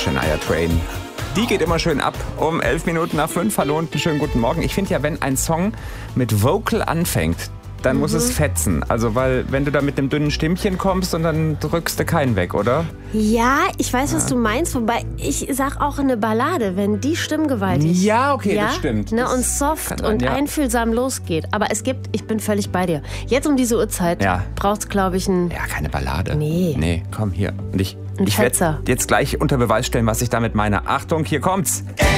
Shania Twain. Die geht immer schön ab. Um 5:11. Hallo und einen schönen guten Morgen. Ich finde ja, wenn ein Song mit Vocal anfängt, dann muss es fetzen. Also, weil wenn du da mit einem dünnen Stimmchen kommst und dann drückst du keinen weg, oder? Ja, ich weiß, was du meinst. Wobei, ich sag auch eine Ballade, wenn die stimmgewaltig Ja, okay, das stimmt. Ne, Das und soft kann man, und einfühlsam losgeht. Aber ich bin völlig bei dir. Jetzt um diese Uhrzeit braucht es, glaube ich, Ja, keine Ballade. Nee, komm hier. Und ich Fetzer. werde jetzt gleich unter Beweis stellen, was ich damit meine. Achtung, hier kommt's.